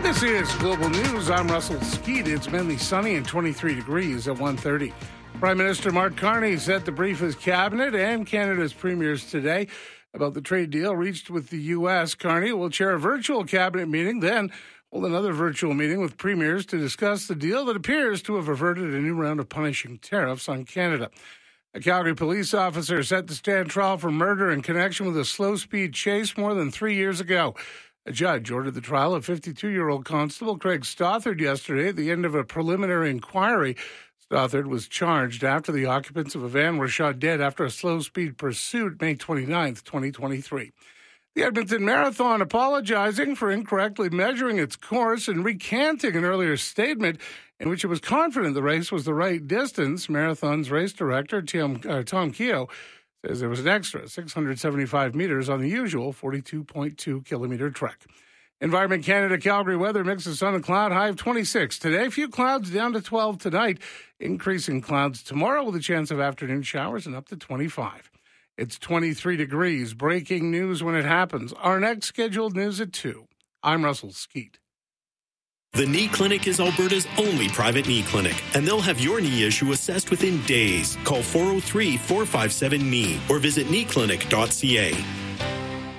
This is Global News. I'm Russell Skeet. It's mainly sunny and 23 degrees at 1:30. Prime Minister Mark Carney set to brief his cabinet and Canada's premiers today about the trade deal reached with the U.S. Carney will chair a virtual cabinet meeting, then hold another virtual meeting with premiers to discuss the deal that appears to have averted a new round of punishing tariffs on Canada. A Calgary police officer set to stand trial for murder in connection with a slow-speed chase more than 3 years ago. A judge ordered the trial of 52-year-old Constable Craig Stothard yesterday at the end of a preliminary inquiry. Stothard was charged after the occupants of a van were shot dead after a slow-speed pursuit May 29, 2023. The Edmonton Marathon apologizing for incorrectly measuring its course and recanting an earlier statement in which it was confident the race was the right distance. Marathon's race director, Tom Keogh, says there was an extra 675 meters on the usual 42.2-kilometer trek. Environment Canada Calgary weather mix of sun and cloud, high of 26 today. A few clouds down to 12 tonight. Increasing clouds tomorrow with a chance of afternoon showers and up to 25. It's 23 degrees. Breaking news when it happens. Our next scheduled news at 2. I'm Russell Skeet. The Knee Clinic is Alberta's only private knee clinic, and they'll have your knee issue assessed within days. Call 403-457-KNEE or visit kneeclinic.ca.